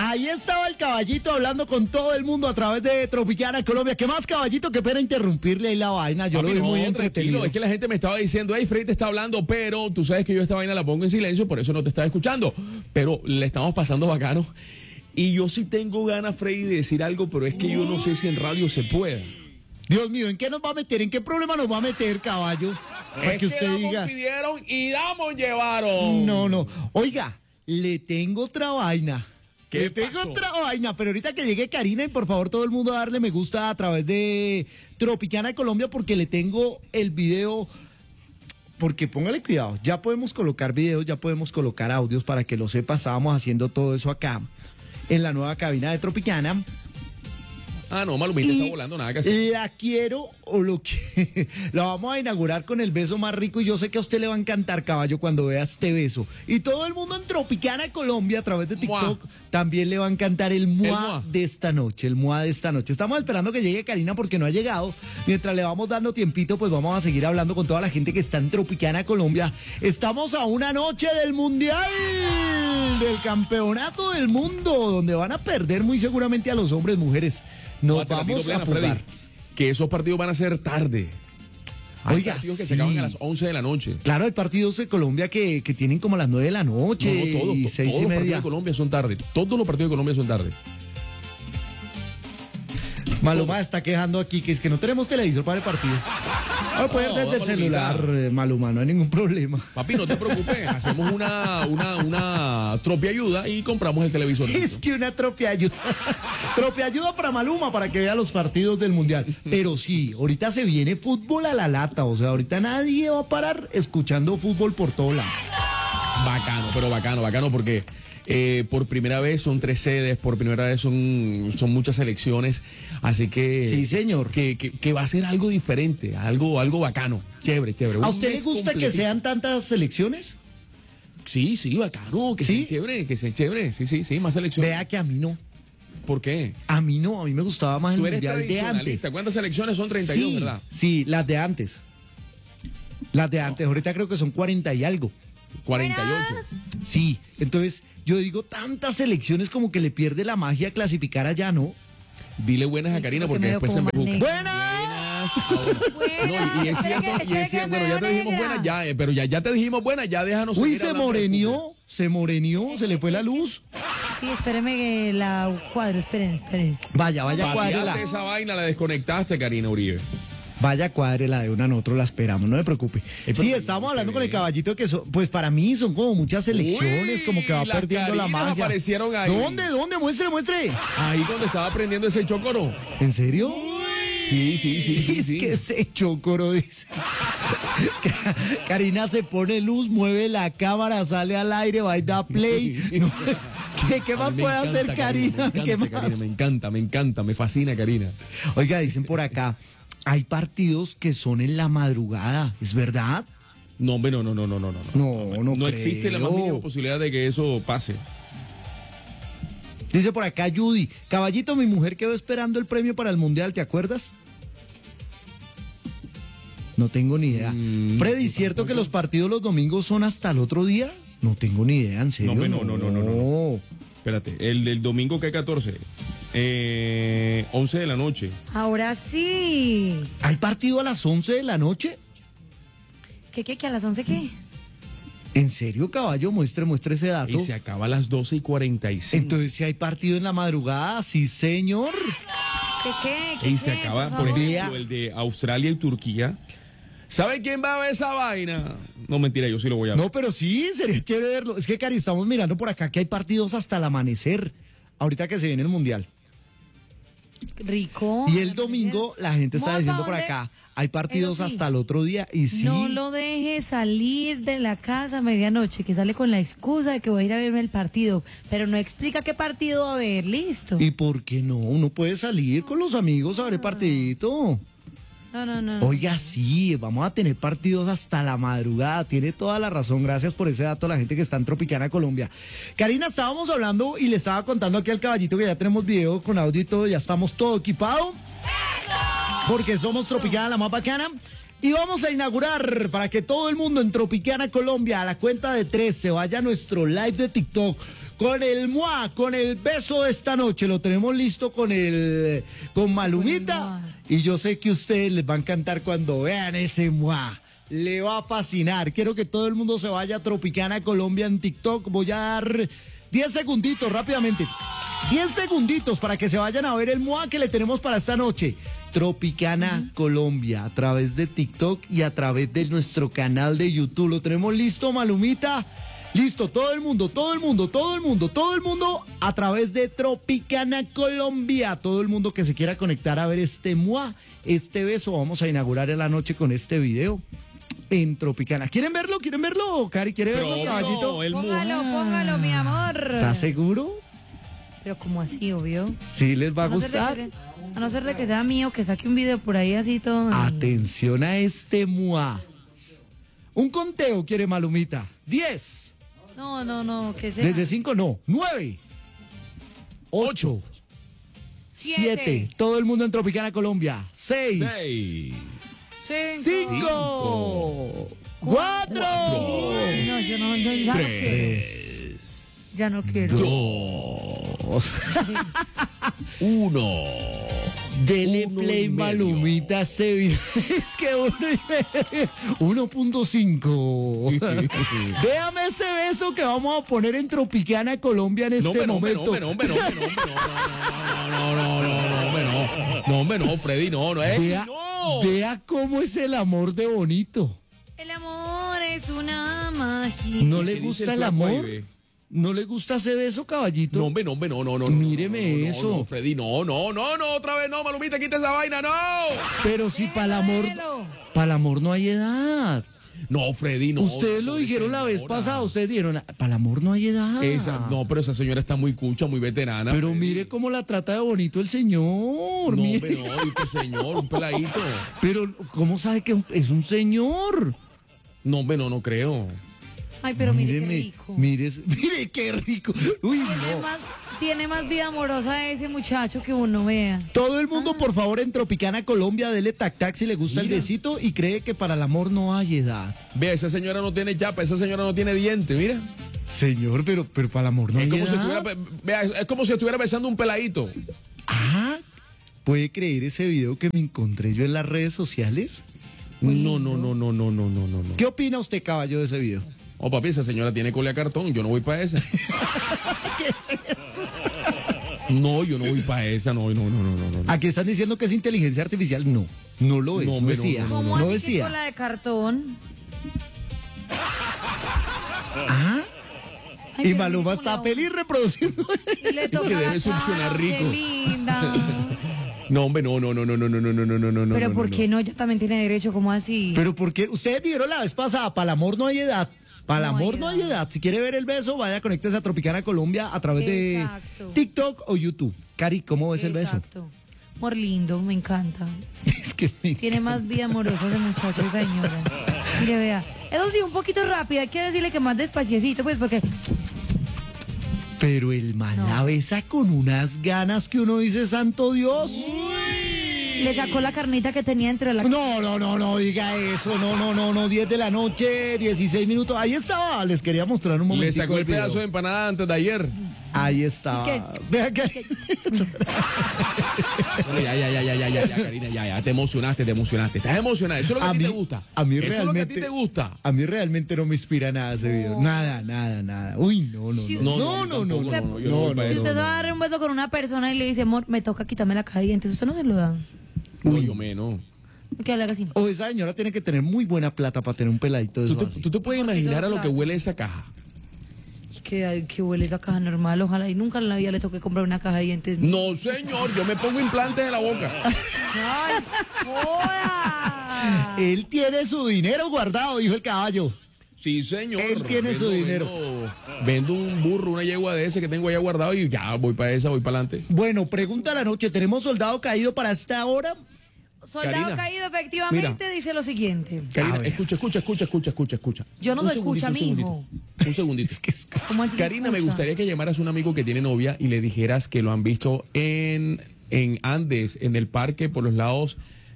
Ahí estaba el caballito hablando con todo el mundo a través de Tropicana Colombia. ¿Qué más, caballito? Qué pena interrumpirle ahí la vaina. Yo Papi, lo vi muy entretenido. Es que la gente me estaba diciendo, hey, Freddy te está hablando, pero tú sabes que yo esta vaina la pongo en silencio, por eso no te estaba escuchando. Pero le estamos pasando bacano. Y yo sí tengo ganas, Freddy, de decir algo, pero es que yo no sé si en radio se pueda. Dios mío, ¿en qué nos va a meter? ¿En qué problema nos va a meter, caballo? Para que usted diga. Pidieron y damos llevaron. No. Oiga, le tengo otra vaina. ¿Qué tengo pasó? otra vaina, pero ahorita que llegue Karina y por favor todo el mundo a darle me gusta a través de Tropicana Colombia porque le tengo el video, porque póngale cuidado, ya podemos colocar videos, ya podemos colocar audios para que lo sepa, estábamos haciendo todo eso acá en la nueva cabina de Tropicana. Ah, no, Malumita está volando, nada que hacer. La quiero o lo que la vamos a inaugurar con el beso más rico y yo sé que a usted le va a encantar, caballo, cuando vea este beso. Y todo el mundo en Tropicana Colombia a través de TikTok también le va a encantar el mua de esta noche, el mua de esta noche. Estamos esperando que llegue Karina porque no ha llegado. Mientras le vamos dando tiempito, pues vamos a seguir hablando con toda la gente que está en Tropicana Colombia. Estamos a una noche del Mundial, del Campeonato del Mundo, donde van a perder muy seguramente a los hombres, mujeres. Nos vamos a jugar. Que esos partidos van a ser tarde. Hay Oiga, partidos que sí. se acaban a las 11 de la noche. Claro, hay partidos de Colombia que tienen como a las 9 de la noche No, y 6:30. Todos los partidos de Colombia son tarde. Todos los partidos de Colombia son tarde. Maluma está quejando aquí que es que no tenemos televisor para el partido. No, puede ver desde el celular, Maluma, no hay ningún problema. Papi, no te preocupes, hacemos una tropiayuda y compramos el televisor. Es que una tropiayuda. Tropiayuda para Maluma, para que vea los partidos del Mundial. Pero sí, ahorita se viene fútbol a la lata, o sea, ahorita nadie va a parar escuchando fútbol por todo lado. Bacano, pero bacano porque por primera vez son 3 sedes, por primera vez son muchas selecciones, así que sí, señor, que va a ser algo diferente, algo bacano, chévere. ¿A usted le gusta que sean tantas selecciones? Sí, bacano, que ¿Sí? sea chévere, sí, más selecciones. Vea que a mí no. ¿Por qué? A mí no, a mí me gustaba más el Tú eres Mundial de antes. ¿Cuántas selecciones son? 32, sí, ¿verdad? Sí, las de antes. Ahorita creo que son 40 y algo. 48. Sí, entonces yo digo, tantas selecciones como que le pierde la magia clasificar allá, ¿no? Dile buenas a Karina porque después se me busca. ¡Buenas! No, y es cierto, bueno, ya te dijimos buenas, ya, pero ya te dijimos buenas, ya déjanos. Uy, se morenió, se le fue la luz. Sí, espéreme que la cuadro, esperen. Vaya, cuádrela. Esa vaina la desconectaste, Karina Uribe. Vaya, cuádrela de una, nosotros la esperamos, no se preocupe. Sí, estamos hablando con el caballito que pues para mí son como muchas selecciones, como que va perdiendo la magia. Aparecieron ahí. ¿Dónde? Muestre. Ahí donde estaba aprendiendo ese chocoro. ¿En serio? Sí. Es que ese chocoro dice. Karina se pone luz, mueve la cámara, sale al aire, va y da play. ¿Qué más puede hacer Karina? ¿Qué más? Karina, me encanta, me fascina, Karina. Oiga, dicen por acá, hay partidos que son en la madrugada, ¿es verdad? No, hombre, no. No existe la más mínima posibilidad de que eso pase. Dice por acá Judy, caballito, mi mujer quedó esperando el premio para el Mundial, ¿te acuerdas? No tengo ni idea. Freddy, ¿cierto que los partidos los domingos son hasta el otro día? No tengo ni idea, ¿en serio? No. Espérate, el del domingo, ¿qué 14? 11 de la noche. Ahora sí. ¿Hay partido a las 11 de la noche? ¿Qué? ¿A las 11 qué? ¿En serio, caballo? Muestre ese dato. Y se acaba a las 12:45. Entonces, si hay partido en la madrugada, sí, señor. ¿Qué? Y se acaba, por ejemplo, el de Australia y Turquía. ¿Sabe quién va a ver esa vaina? No, mentira, yo sí lo voy a ver. No, pero sí, sería chévere verlo. Es que, Cari, estamos mirando por acá que hay partidos hasta el amanecer, ahorita que se viene el Mundial. Rico. Y el domingo, la gente está diciendo por acá, hay partidos hasta el otro día y sí. No lo deje salir de la casa a medianoche, que sale con la excusa de que voy a ir a verme el partido, pero no explica qué partido va a ver, listo. ¿Y por qué no? Uno puede salir con los amigos a ver el partidito. No. Oiga, sí, vamos a tener partidos hasta la madrugada. Tiene toda la razón. Gracias por ese dato a la gente que está en Tropicana Colombia. Karina, estábamos hablando y le estaba contando aquí al caballito que ya tenemos video con audio y todo. Ya estamos todo equipado. Porque somos Tropicana, la más bacana. Y vamos a inaugurar para que todo el mundo en Tropicana Colombia a la cuenta de 3 se vaya a nuestro live de TikTok con el MUA, con el beso de esta noche. Lo tenemos listo con Malumita. Y yo sé que a ustedes les va a encantar cuando vean ese MUA. Le va a fascinar. Quiero que todo el mundo se vaya a Tropicana Colombia en TikTok. Voy a dar 10 segunditos rápidamente. 10 segunditos para que se vayan a ver el MUA que le tenemos para esta noche. Tropicana Colombia, a través de TikTok y a través de nuestro canal de YouTube. ¿Lo tenemos listo, Malumita? Listo, todo el mundo, a través de Tropicana Colombia. Todo el mundo que se quiera conectar a ver este MUA, este beso. Vamos a inaugurar en la noche con este video en Tropicana. ¿Quieren verlo? Cari, ¿quiere verlo, caballito? Póngalo, mi amor. ¿Estás seguro? Pero como así, obvio. Sí, les va a gustar. A no ser de que sea mío, que saque un video por ahí así todo. Atención a este MUA. Un conteo quiere Malumita. 10. No, que sea. Desde 5 no. 9. 8. 7. Todo el mundo en Tropicana Colombia. 6. 5. 4. No, yo no, ya 3. Ya no quiero. 2. 1. Dele play, Malumita, se vio. Es que 1.5. Véame ese beso que vamos a poner en Tropicana Colombia en este momento. No, Freddy, no. Vea cómo es el amor de bonito. El amor es una magia. ¿No le gusta el amor? ¿No le gusta ese beso, caballito? No. Míreme eso. No, Freddy, no, otra vez no, Malumita, quita esa vaina, no. Pero si para el amor no hay edad. No, Freddy, no. Ustedes lo dijeron la vez pasada, ustedes dijeron, para el amor no hay edad. Pero esa señora está muy cucha, muy veterana. Pero mire cómo la trata de bonito el señor. No, este señor, un peladito. Pero, ¿cómo sabe que es un señor? No creo. Ay, pero mire qué rico. Mire qué rico. Uy, no. Tiene más vida amorosa ese muchacho que uno vea. Todo el mundo, por favor, en Tropicana Colombia, dele tac si le gusta el besito y cree que para el amor no hay edad. Vea, esa señora no tiene chapa, esa señora no tiene diente, mira. Señor, pero para el amor no hay edad. Es como si estuviera besando un peladito. ¿Puede creer ese video que me encontré yo en las redes sociales? No. ¿Qué opina usted, caballo, de ese video? Oh, papi, esa señora tiene cola de cartón, yo no voy para esa. ¿Qué es eso? No, yo no voy para esa, no. Aquí están diciendo que es inteligencia artificial. No lo es, no decía. ¿Cómo no así decía. que cola de cartón? Y Maluma está feliz reproduciendo. Y le toca que debe succionar rico. Qué linda. No, hombre, no. Pero ¿por qué no? Ella también tiene derecho, ¿cómo así? Pero ¿por qué? Ustedes dijeron la vez pasada, para el amor no hay edad. Para el amor no hay edad. Si quiere ver el beso, vaya, conéctese a Tropicana Colombia a través de TikTok o YouTube. Cari, ¿cómo ves el beso? Exacto. Amor lindo, me encanta. Es que Tiene más vida amorosa ese muchacho, esa señora. Mire, vea. Eso sí, un poquito rápido. Hay que decirle que más despaciecito, pues, porque... Pero el man la besa con unas ganas que uno dice, santo Dios. Le sacó la carnita que tenía entre la... No, diga eso. No, 10 de la noche, 16 minutos. Ahí estaba, les quería mostrar un momento. Le sacó el pedazo de empanada antes de ayer. Ahí estaba. Vea que... Ya, Karina, ya, te emocionaste. Estás emocionada, eso es lo que a ti te gusta. A mí eso realmente, es lo que a ti te gusta. A mí realmente no me inspira nada ese video. Nada. Uy, no. Si No. usted se va a dar un beso con una persona y le dice, amor, me toca quitarme la caja de dientes, ¿usted no se lo da? No, yo menos. Que le haga así. O esa señora tiene que tener muy buena plata para tener un peladito de eso así. ¿Tú te puedes imaginar a lo que huele esa caja? Que huele esa caja normal, ojalá y nunca en la vida le toque comprar una caja de dientes. No, señor, yo me pongo implantes en la boca. ¡Ay, joda! Él tiene su dinero guardado, dijo el caballo. Sí, señor. Él tiene su dinero. Vendo un burro, una yegua de ese que tengo allá guardado y ya voy para esa, voy para adelante. Bueno, pregunta a la noche, ¿tenemos soldado caído para esta hora? Soldado Karina, caído, efectivamente, dice lo siguiente. Karina, escucha. Yo no se escucha, mijo. Un segundito. ¿Cómo así Karina, escucha? me gustaría que llamaras a un amigo que tiene novia y le dijeras que lo han visto en Andes, en el parque por los lados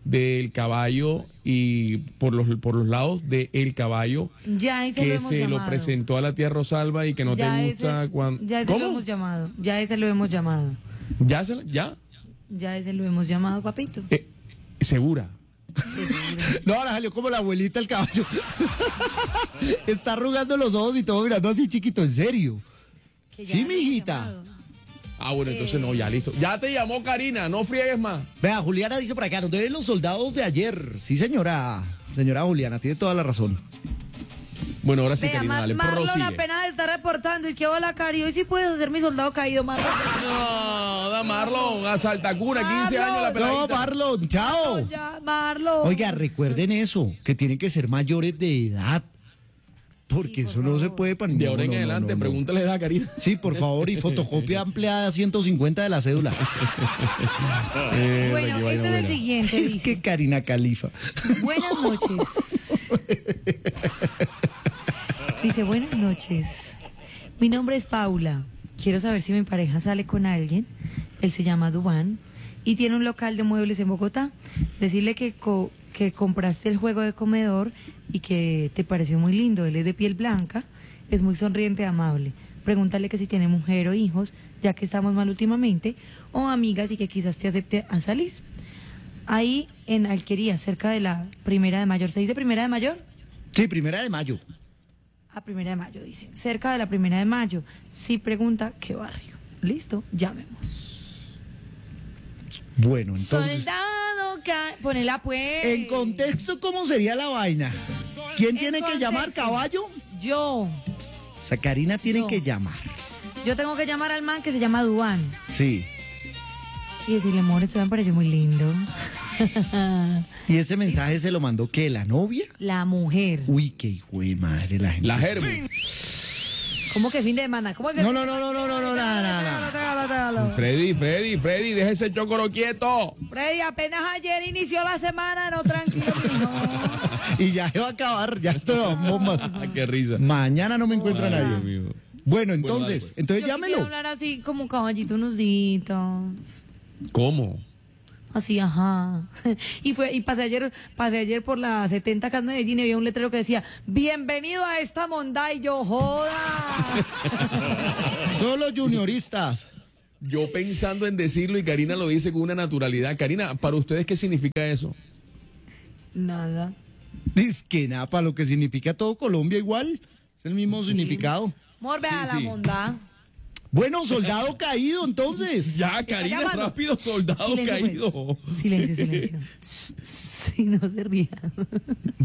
del caballo y por los lados del caballo Ya ese lo que hemos se llamado. lo presentó a la tía Rosalba y que no Ya te ese- gusta cuando... Ya ese ¿Cómo? lo hemos llamado. Ya ese lo hemos llamado. ¿Ya? Ya ese lo hemos llamado, papito. ¿Segura? No, ahora salió como la abuelita el caballo. Está arrugando los ojos y todo mirando así chiquito, en serio. Que ya Sí, lo hemos mijita. llamado. Ah, bueno, entonces no, ya listo. Ya te llamó Karina, no friegues más. Vea, Juliana dice por acá, nos deben los soldados de ayer. Sí, señora. Señora Juliana, tiene toda la razón. Bueno, ahora sí, Vea, Karina, dale, Marlon prosigue. apenas está reportando. Es que hola, Cari. Hoy sí puedes hacer mi soldado caído, Marlon. No, da Marlon, a Saltacuna, 15 Marlon. años la No, peladita. Marlon, chao. Ya, Marlon. Oiga, recuerden eso, que tienen que ser mayores de edad. Porque Sí, por eso no se favor. puede para De ahora en adelante, pregúntale a Karina. Sí, por favor, y fotocopia ampliada 150 de la cédula. Bueno, qué vaina este es el buena. siguiente. Es Dice, que Karina Califa. buenas noches. Dice, buenas noches. Mi nombre es Paula. Quiero saber si mi pareja sale con alguien. Él se llama Dubán y tiene un local de muebles en Bogotá. Decirle que compraste el juego de comedor y que te pareció muy lindo. Él es de piel blanca, es muy sonriente y amable. Pregúntale que si tiene mujer o hijos, ya que estamos mal últimamente, o amigas y que quizás te acepte a salir. Ahí en Alquería, cerca de la 1 de Mayo. ¿Se dice 1 de Mayo? Sí, 1 de mayo. A 1 de Mayo, dice. Cerca de la 1 de Mayo. Si pregunta, ¿qué barrio? Listo, llamemos. Bueno, entonces, Soldado, ponela pues. en contexto, ¿cómo sería la vaina? ¿Quién En tiene que llamar, contexto. caballo? Yo. O sea, Karina tiene No. que llamar. Yo tengo que llamar al man que se llama Dubán. Sí. Y decirle, amor, esto me parece muy lindo. ¿Y ese mensaje se lo mandó qué? ¿La novia? La mujer. Uy, qué hijo de madre la gente. La Germo. ¿Cómo que fin de semana? ¿Cómo que No, nada. nada. Freddy, deja ese chocoro quieto. Freddy, apenas ayer inició la semana, no, tranquilo, mijo. Y ya se va a acabar, ya estoy en bombas. Ah, qué risa. Mañana no me encuentra Ay, nadie. Dios mío. Bueno, dale, entonces, pues. entonces Yo quisiera llámelo. hablar así como caballito unos días. ¿Cómo? Así, ajá. Y pasé ayer por la 70 acá en Medellín y había un letrero que decía, bienvenido a esta monda, y yo, joda. Solo junioristas. Yo pensando en decirlo y Karina lo dice con una naturalidad. Karina, ¿para ustedes qué significa eso? Nada. Dice que nada, para lo que significa todo Colombia igual. Es el mismo significado. Amor, vea Sí, la sí. monda. Bueno, soldado caído, entonces. Ya, Karina, llamando. rápido, soldado Silencio, caído. pues. Silencio. Sí, no se rían.